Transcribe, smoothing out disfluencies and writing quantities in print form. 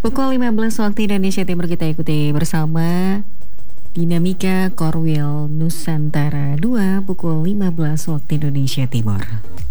Pukul 15 waktu Indonesia Timur kita ikuti bersama Dinamika Korwil Nusantara 2 pukul 15 waktu Indonesia Timur.